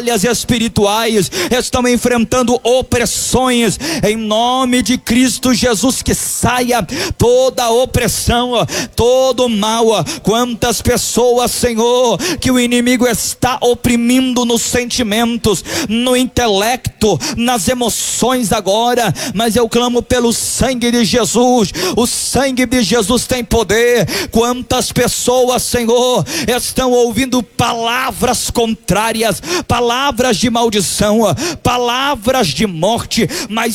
espirituais, estão enfrentando opressões, em nome de Cristo Jesus, que saia toda opressão, todo mal. Quantas pessoas, Senhor, que o inimigo está oprimindo nos sentimentos, no intelecto, nas emoções agora, mas eu clamo pelo sangue de Jesus. O sangue de Jesus tem poder. Quantas pessoas, Senhor, estão ouvindo palavras contrárias, palavras de maldição, palavras de morte, mas